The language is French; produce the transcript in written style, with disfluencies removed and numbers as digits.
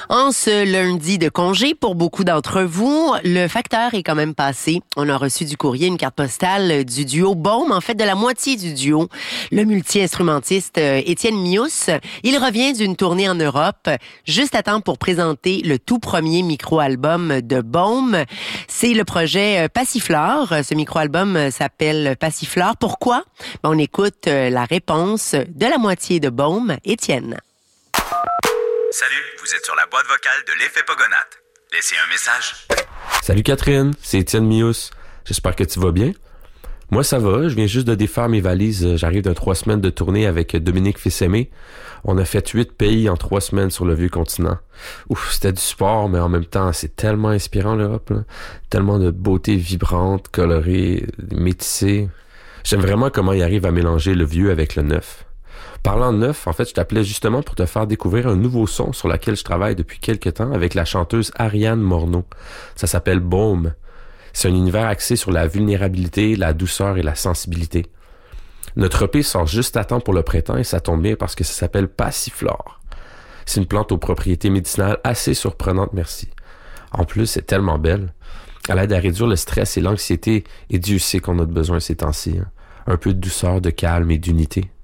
En ce lundi de congé, pour beaucoup d'entre vous, le facteur est quand même passé. On a reçu du courrier une carte postale du duo Baume, en fait de la moitié du duo, le multi-instrumentiste Étienne Mious. Il revient d'une tournée en Europe, juste à temps pour présenter le tout premier micro-album de Baume. C'est le projet Passiflore. Ce micro-album s'appelle Passiflore. Pourquoi? On écoute la réponse de la moitié de Baume, Étienne. Salut, vous êtes sur la boîte vocale de l'Effet Pogonate. Laissez un message. Salut Catherine, c'est Étienne Mious. J'espère que tu vas bien. Moi ça va, je viens juste de défaire mes valises. J'arrive de 3 semaines de tournée avec Dominique Fils-Aimé. On a fait 8 pays en 3 semaines sur le vieux continent. Ouf, c'était du sport, mais en même temps, c'est tellement inspirant l'Europe, là. Tellement de beauté vibrante, colorée, métissée. J'aime vraiment comment il arrive à mélanger le vieux avec le neuf. Parlant de neuf, en fait, je t'appelais justement pour te faire découvrir un nouveau son sur lequel je travaille depuis quelques temps avec la chanteuse Ariane Morneau. Ça s'appelle Baume. C'est un univers axé sur la vulnérabilité, la douceur et la sensibilité. Notre EP sort juste à temps pour le printemps et ça tombe bien parce que ça s'appelle Passiflore. C'est une plante aux propriétés médicinales assez surprenantes, merci. En plus, c'est tellement belle. Elle aide à réduire le stress et l'anxiété et Dieu sait qu'on a besoin ces temps-ci. Un peu de douceur, de calme et d'unité.